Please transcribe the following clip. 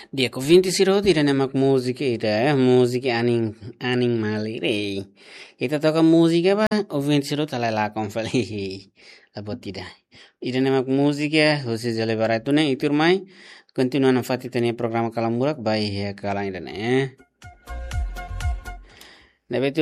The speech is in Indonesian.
Dia ko 20 tira namak musika ita musika aning mali re. Ita toka musika ba o 20 tala la konfali la botida. Ita namak musika hosi jale bara tune itur mai continuano fati tani programa kalamburak bai he kala ida ne.